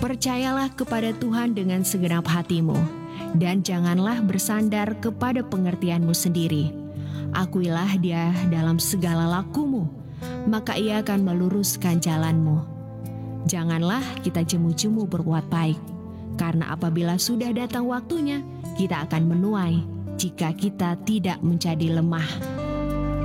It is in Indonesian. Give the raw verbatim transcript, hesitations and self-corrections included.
Percayalah kepada Tuhan dengan segenap hatimu, dan janganlah bersandar kepada pengertianmu sendiri. Akuilah Dia dalam segala lakumu, maka Ia akan meluruskan jalanmu. Janganlah kita jemu-jemu berbuat baik, karena apabila sudah datang waktunya, kita akan menuai jika kita tidak menjadi lemah.